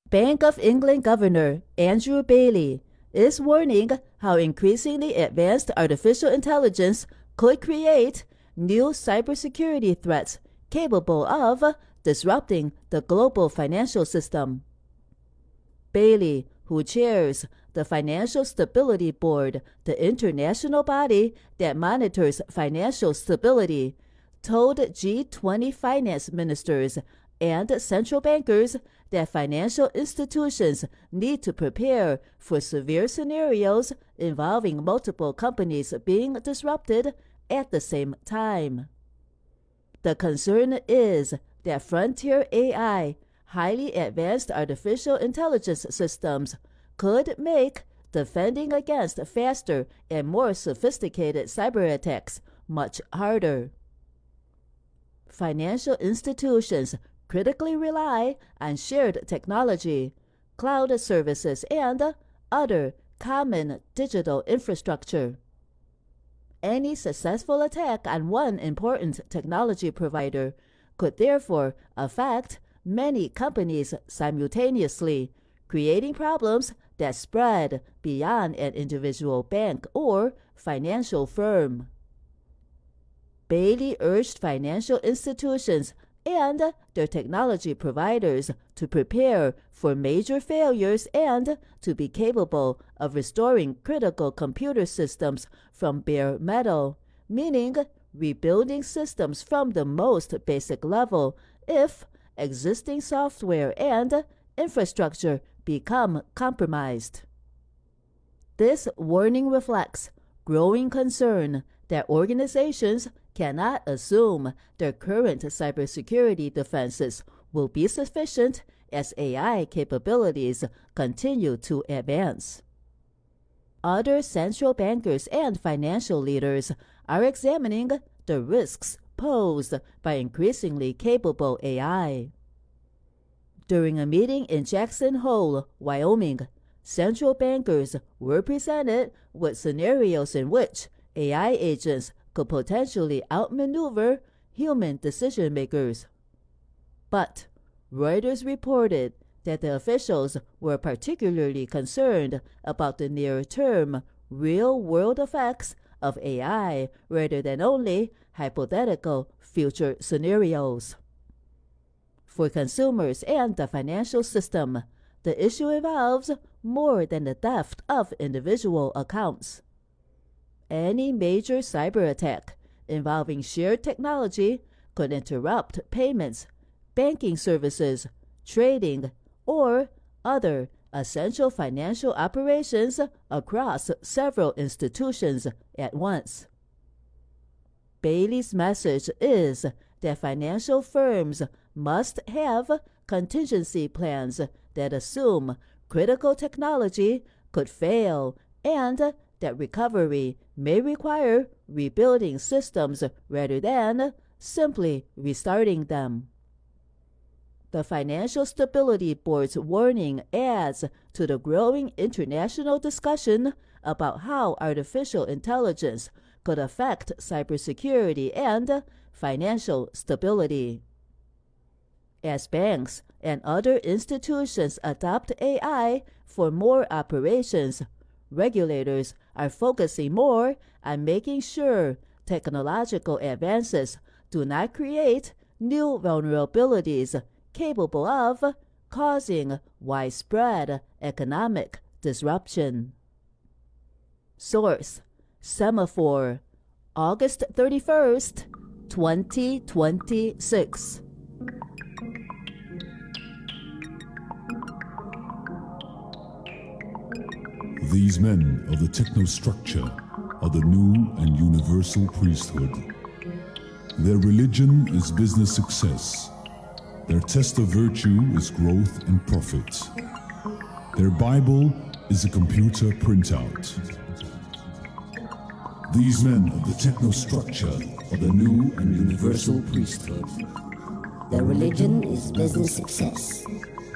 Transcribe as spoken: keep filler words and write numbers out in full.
Bank of England Governor Andrew Bailey is warning how increasingly advanced artificial intelligence could create new cybersecurity threats capable of disrupting the global financial system. Bailey, who chairs the Financial Stability Board, the international body that monitors financial stability, told G twenty finance ministers and central bankers that financial institutions need to prepare for severe scenarios involving multiple companies being disrupted at the same time. The concern is that frontier A I, highly advanced artificial intelligence systems, could make defending against faster and more sophisticated cyber attacks much harder. Financial institutions critically rely on shared technology, cloud services, and other common digital infrastructure. Any successful attack on one important technology provider could therefore affect many companies simultaneously, creating problems that spread beyond an individual bank or financial firm. Bailey urged financial institutions and their technology providers to prepare for major failures and to be capable of restoring critical computer systems from bare metal, meaning rebuilding systems from the most basic level if existing software and infrastructure become compromised. This warning reflects growing concern that organizations cannot assume their current cybersecurity defenses will be sufficient as A I capabilities continue to advance. Other central bankers and financial leaders are examining the risks posed by increasingly capable A I. During a meeting in Jackson Hole, Wyoming, central bankers were presented with scenarios in which A I agents could potentially outmaneuver human decision makers. But Reuters reported that the officials were particularly concerned about the near-term, real-world effects of A I rather than only hypothetical future scenarios. For consumers and the financial system, the issue involves more than the theft of individual accounts. Any major cyber attack involving shared technology could interrupt payments, banking services, trading, or other essential financial operations across several institutions at once. Bailey's message is that financial firms must have contingency plans that assume critical technology could fail and that recovery may require rebuilding systems rather than simply restarting them. The Financial Stability Board's warning adds to the growing international discussion about how artificial intelligence could affect cybersecurity and financial stability. As banks and other institutions adopt A I for more operations, regulators are focusing more on making sure technological advances do not create new vulnerabilities capable of causing widespread economic disruption. Source: Semafor, August thirty-first, twenty twenty-six. These men of the technostructure are the new and universal priesthood. Their religion is business success. Their test of virtue is growth and profit. Their Bible is a computer printout. These men of the technostructure are the new and universal priesthood. Their religion is business success.